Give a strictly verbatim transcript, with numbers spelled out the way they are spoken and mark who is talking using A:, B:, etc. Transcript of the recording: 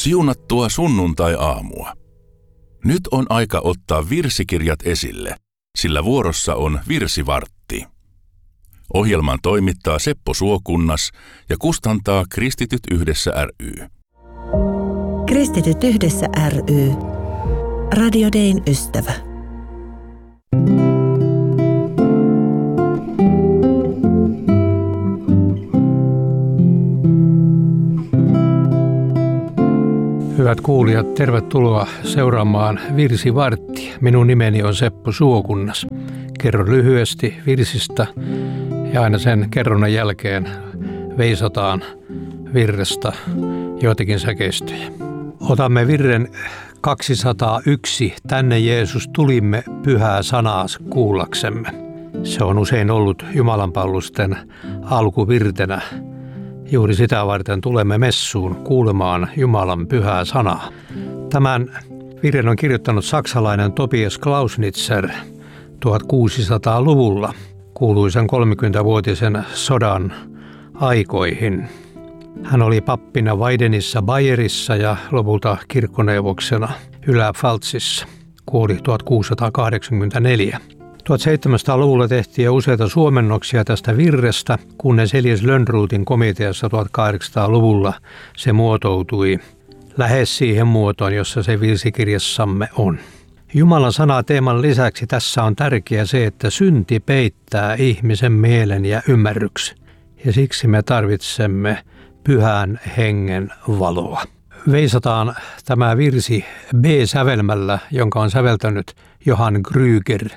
A: Siunattua sunnuntai-aamua. Nyt on aika ottaa virsikirjat esille, sillä vuorossa on virsivartti. Ohjelman toimittaa Seppo Suokunnas ja kustantaa Kristityt yhdessä ry.
B: Kristityt yhdessä ry. Radio Dayn ystävä.
C: Hyvät kuulijat, tervetuloa seuraamaan Virsivarttia. Minun nimeni on Seppo Suokunnas. Kerron lyhyesti virsistä ja aina sen kerronnan jälkeen veisataan virrestä joitakin säkeistöjä. Otamme virren kaksisataayksi. Tänne Jeesus tulimme pyhää sanaa kuullaksemme. Se on usein ollut jumalanpalvelusten alkuvirtenä. Juuri sitä varten tulemme messuun kuulemaan Jumalan pyhää sanaa. Tämän virren on kirjoittanut saksalainen Tobias Clausnitzer tuhatkuusisataaluvulla kuuluisen kolmekymmenvuotisen sodan aikoihin. Hän oli pappina Weidenissa Bayerissa ja lopulta kirkkoneuvoksena Ylä-Pfalzissa. Kuoli tuhatkuusisataakahdeksankymmentäneljä. tuhatseitsemänsataaluvulla tehtiin jo useita suomennoksia tästä virrestä, kunnes Elias Lönnrotin komiteassa tuhatkahdeksansataaluvulla se muotoutui lähes siihen muotoon, jossa se virsikirjassamme on. Jumalan sanateeman lisäksi tässä on tärkeää se, että synti peittää ihmisen mielen ja ymmärryksen, ja siksi me tarvitsemme pyhän hengen valoa. Veisataan tämä virsi B-sävelmällä, jonka on säveltänyt Johann Krüger.